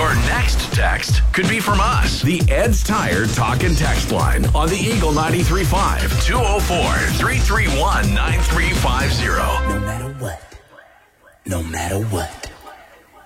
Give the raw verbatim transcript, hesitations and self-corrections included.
Your next text could be from us. The Ed's Tire Talk and Text line on the Eagle ninety-three point five, two oh four, three three one, nine three five zero. No matter what. No matter what.